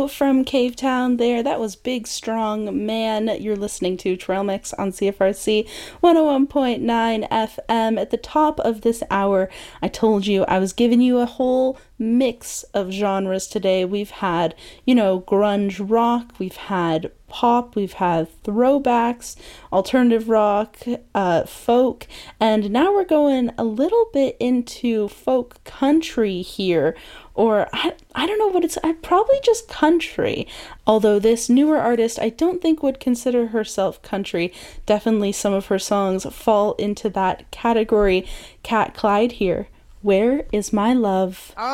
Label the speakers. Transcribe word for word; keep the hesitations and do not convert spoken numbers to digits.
Speaker 1: Joe from Cave Town there. That was Big Strong Man. You're listening to Trail Mix on C F R C one oh one point nine F M. At the top of this hour, I told you I was giving you a whole mix of genres today. We've had, you know, grunge rock, we've had pop, we've had throwbacks, alternative rock, uh, folk, and now we're going a little bit into folk country here, or I, I don't know what it's, I probably just country, although this newer artist I don't think would consider herself country. Definitely some of her songs fall into that category. Cat Clyde here. Where is my love?